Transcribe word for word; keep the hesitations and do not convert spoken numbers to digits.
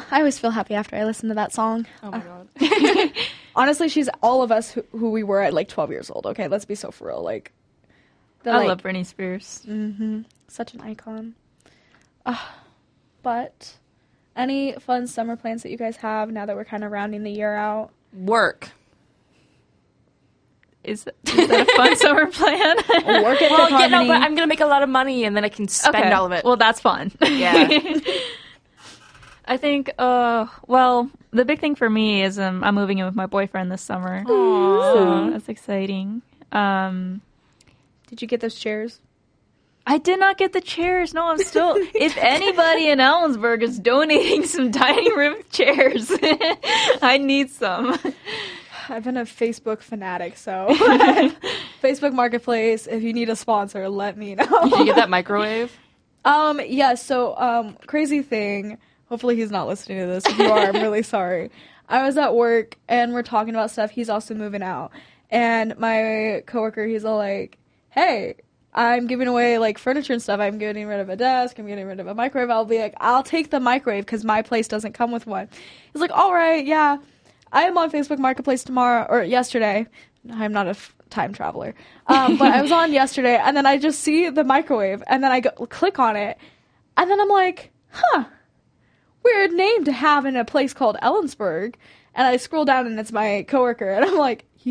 I always feel happy after I listen to that song. Oh my uh, god. Honestly, she's all of us who, who we were at like twelve years old. Okay, let's be so for real. Like, I like, love Britney Spears. Mm-hmm. Such an icon. Uh, but any fun summer plans that you guys have now that we're kind of rounding the year out? Work. Is that, is that a fun summer plan? Work at Well, the yeah, no, company. but I'm gonna make a lot of money and then I can spend Okay. all of it. Well, that's fun. Yeah. I think, uh, well, the big thing for me is um, I'm moving in with my boyfriend this summer. So that's exciting. Um, Did you get those chairs? I did not get the chairs. No, I'm still. If anybody in Ellensburg is donating some dining room chairs, I need some. I've been a Facebook fanatic, so Facebook Marketplace. If you need a sponsor, let me know. Did you get that microwave? Um, yeah, so, um, crazy thing. Hopefully he's not listening to this. If you are, I'm really sorry. I was at work, and we're talking about stuff. He's also moving out. And my coworker, he's all like, hey, I'm giving away, like, furniture and stuff. I'm getting rid of a desk. I'm getting rid of a microwave. I'll be like, I'll take the microwave because my place doesn't come with one. He's like, all right, yeah. I am on Facebook Marketplace tomorrow, or yesterday. I'm not a f- time traveler. Um, but I was on yesterday, and then I just see the microwave, and then I go, click on it, and then I'm like, huh, weird name to have in a place called Ellensburg. And I scroll down, and it's my coworker, and I'm like,